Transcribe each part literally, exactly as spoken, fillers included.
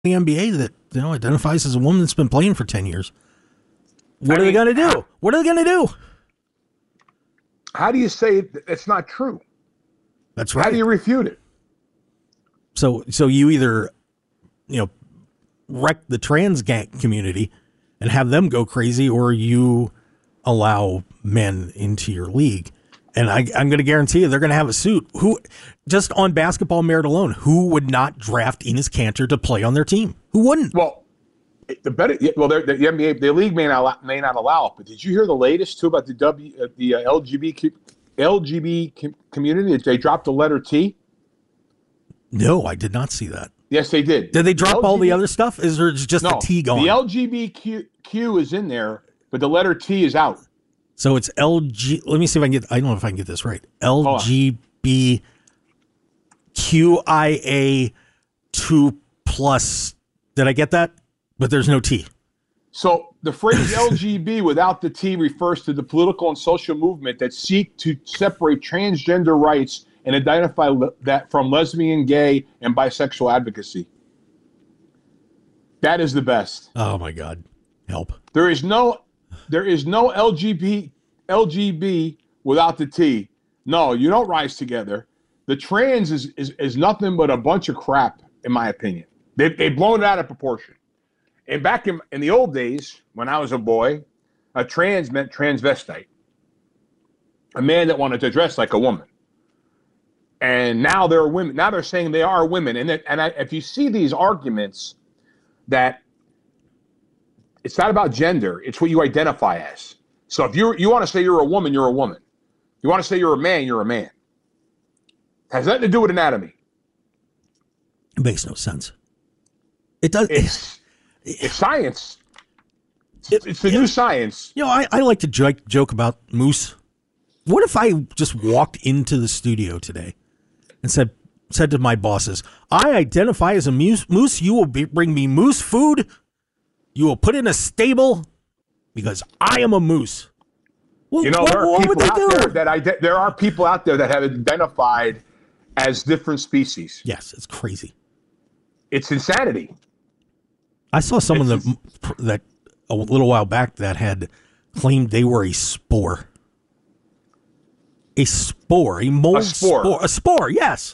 the N B A that, you know, identifies as a woman that's been playing for ten years. What I are mean, they going to do? What are they going to do? How do you say it's not true? That's right. How do you refute it? So, so you either, you know, wreck the trans gang community and have them go crazy, or you allow men into your league. And I, I'm going to guarantee you they're going to have a suit. Who, just on basketball merit alone, who would not draft Enes Kanter to play on their team? Who wouldn't? Well, the better. Well, the, the N B A, the league may not may not allow it. But did you hear the latest too about the W uh, the uh, L G B T L G B T community? They dropped the letter T. No, I did not see that. Yes, they did. Did they drop L G B T all the other stuff? Is there just no, the T gone? The L G B T Q is in there, but the letter T is out. So it's L G. Let me see if I can get. I don't know if I can get this right. L G B Q I A two plus. Did I get that? But there's no T. So the phrase L G B without the T refers to the political and social movement that seek to separate transgender rights and identify le- that from lesbian, gay, and bisexual advocacy. That is the best. Oh my God! Help. There is no, there is no L G B L G B without the T. No, you don't rise together. The trans is is, is nothing but a bunch of crap, in my opinion. They they've blown it out of proportion. And back in, in the old days, when I was a boy, a trans meant transvestite, a man that wanted to dress like a woman. And now they're women. Now they're saying they are women. And that, and I, if you see these arguments that it's not about gender, it's what you identify as. So if you you want to say you're a woman, you're a woman. You want to say you're a man, you're a man. It has nothing to do with anatomy. It makes no sense. It does. It's, it's science. It's, it's the it, new science. You know, I, I like to joke, joke about Moose. What if I just walked into the studio today and said said to my bosses, I identify as a moose. Moose, you will be, bring me moose food. You will put in a stable because I am a moose. Well, you know, what, there are what people would they out do? there that ide- there are people out there that have identified as different species. Yes, it's crazy. It's insanity. I saw someone that that a little while back that had claimed they were a spore. A spore, a mold a spore. spore. A spore, yes.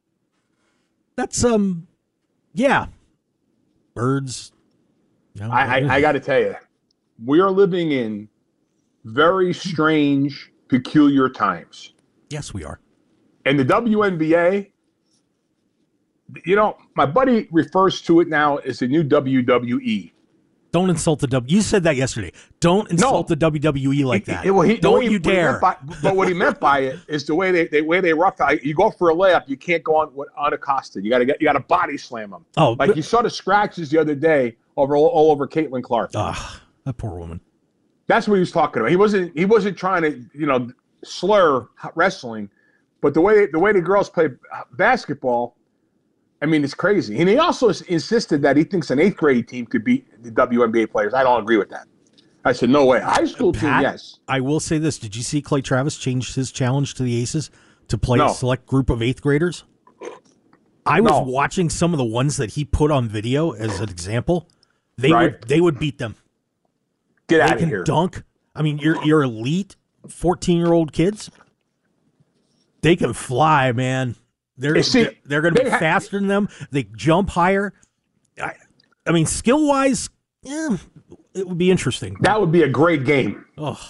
That's, um, yeah. Birds. No, I, I, I got to tell you, we are living in very strange, peculiar times. Yes, we are. And the W N B A, you know, my buddy refers to it now as the new W W E. Don't insult the W. You said that yesterday. Don't insult no. the W W E like that. He, well, he, Don't he, you dare. By, but what he meant by it is the way they, the way they rough out. You go for a layup, you can't go on unaccosted. You got to get, you got to body slam them. Oh, like but, you saw the scratches the other day over all, all over Caitlin Clark. Ah, that poor woman. That's what he was talking about. He wasn't he wasn't trying to you know slur wrestling, but the way the way the girls play basketball. I mean, it's crazy. And he also insisted that he thinks an eighth grade team could beat the W N B A players. I don't agree with that. I said, no way. High school Pat, team, yes. I will say this. Did you see Clay Travis change his challenge to the Aces to play no. a select group of eighth graders? I was no. watching some of the ones that he put on video as an example. They right. would they would beat them. Get they out of can here. Dunk. I mean, your your elite fourteen-year-old kids, they can fly, man. They're, see, they're, they're going to be ha- faster than them. They jump higher. I, I mean, skill-wise, yeah, it would be interesting. That would be a great game. Oh,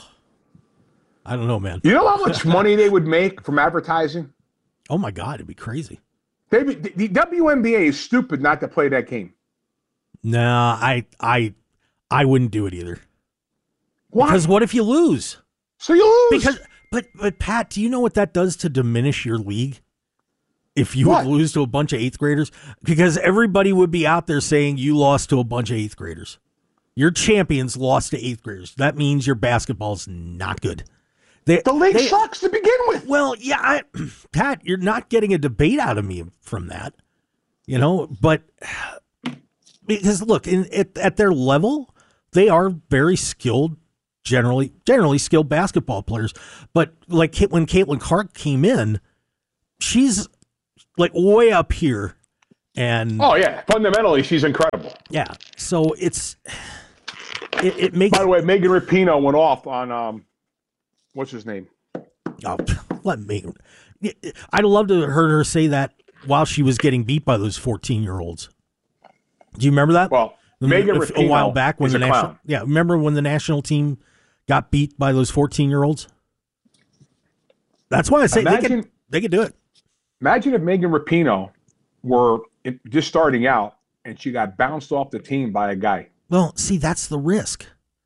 I don't know, man. You know how much money they would make from advertising? Oh, my God, it'd be crazy. They, the, the W N B A is stupid not to play that game. Nah, I, I, I wouldn't do it either. Why? Because what if you lose? So you lose. Because, but, but Pat, do you know what that does to diminish your league? If you what? would lose to a bunch of eighth graders, because everybody would be out there saying you lost to a bunch of eighth graders. Your champions lost to eighth graders. That means your basketball's not good. They, the league they, sucks to begin with. Well, yeah, I, Pat, you're not getting a debate out of me from that, you know. But because look, in, at, at their level, they are very skilled, generally, generally skilled basketball players. But like when Caitlin Clark came in, she's like way up here, And oh yeah, fundamentally she's incredible. Yeah, so it's it, it makes. By the way, Megan Rapinoe went off on um, what's his name? Oh, let me. I'd love to have heard her say that while she was getting beat by those fourteen-year-olds. Do you remember that? Well, Megan a, Rapinoe a while back when is the a national clown. yeah, remember when the national team got beat by those fourteen-year-olds? That's why I say Imagine, they could they could do it. Imagine if Megan Rapinoe were just starting out and she got bounced off the team by a guy. Well, see, that's the risk.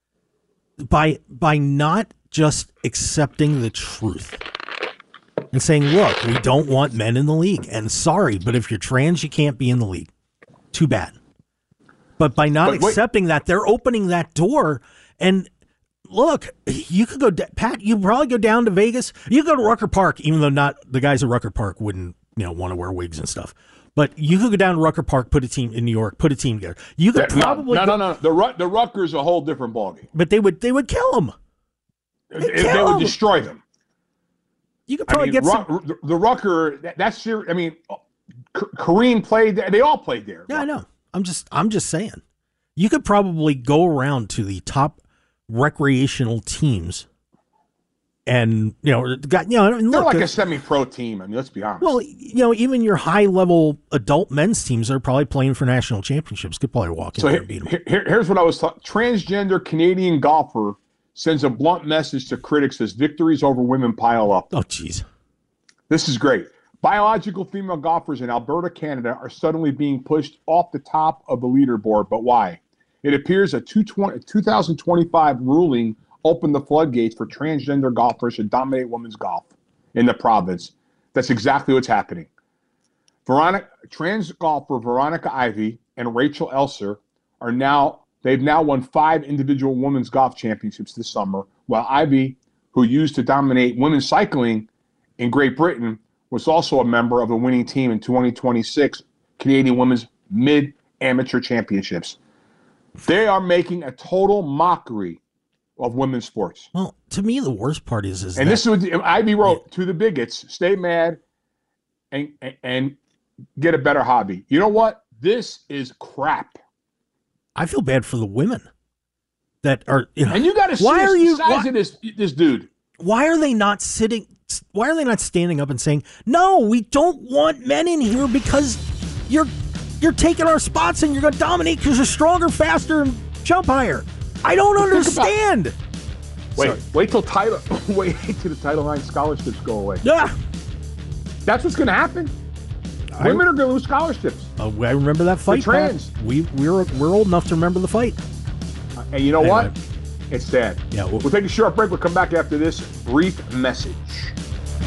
By by not just accepting the truth and saying, look, we don't want men in the league. And sorry, but if you're trans, you can't be in the league. Too bad. But by not but accepting that, they're opening that door. And look, you could go, Pat, you probably go down to Vegas. You go to Rucker Park, even though not the guys at Rucker Park wouldn't, you know, want to wear wigs and stuff. But you could go down to Rucker Park, put a team in New York, put a team together. You could no, probably no, go, no, no. The Ru- the Rutgers a whole different ballgame. But they would they would kill them. They, they would destroy them. You could probably I mean, get some. Ru- the, the Rucker. That, that's serious. I mean, K- Kareem played there. They all played there. Yeah, I know. I'm just I'm just saying. You could probably go around to the top recreational teams, and you know, got you know, look, they're like a semi-pro team. I mean, let's be honest. Well, you know, even your high-level adult men's teams are probably playing for national championships. Could probably walk in so there here, and beat them. Here, here's what I was talking. Transgender Canadian golfer sends a blunt message to critics as victories over women pile up. Oh, jeez. This is great. Biological female golfers in Alberta, Canada are suddenly being pushed off the top of the leaderboard. But why? It appears a two thousand twenty-five ruling opened the floodgates for transgender golfers to dominate women's golf in the province. That's exactly what's happening. Veronica, trans golfer Veronica Ivy and Rachel Elser are now, they've now won five individual women's golf championships this summer, while Ivy, who used to dominate women's cycling in Great Britain, was also a member of the winning team in twenty twenty-six Canadian Women's Mid-Amateur Championships. They are making a total mockery of women's sports. Well, to me, the worst part is, is and that, this is what Ivy wrote to the bigots: stay mad and, and and get a better hobby. You know what? This is crap. I feel bad for the women that are. You know, and you got to see why are you, the size why, of this this dude. Why are they not sitting? Why are they not standing up and saying, "No, we don't want men in here because you're you're taking our spots and you're going to dominate because you're stronger, faster, and jump higher." I don't But understand. About, wait, Sorry. wait till title. Wait till the Title nine scholarships go away. Yeah, that's what's going to happen. I, Women are going to lose scholarships. Uh, I remember that fight. The trans. Pat. We we're we're old enough to remember the fight. Uh, and you know anyway. what? It's sad. Yeah, we'll, we'll take a short break. We'll come back after this brief message.